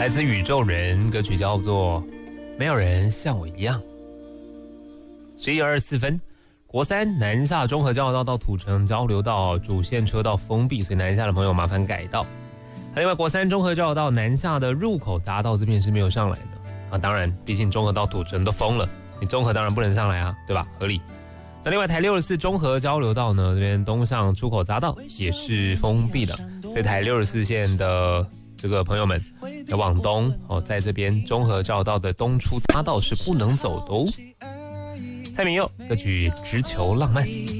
来自宇宙人，歌曲叫做《没有人像我一样》。11:24，国三南下中和交流道到土城交流道主线车道封闭，所以南下的朋友麻烦改道。另外，国三中和交流道南下的入口匝道这边是没有上来的啊。当然，毕竟中和到土城都封了，你中和当然不能上来啊，对吧？合理。那另外，台64中和交流道呢，这边东上出口匝道也是封闭的，所以台64线的这个朋友们要往东哦，在这边中和交流道的东出匝道是不能走的哦。蔡明佑歌曲《直球浪漫》。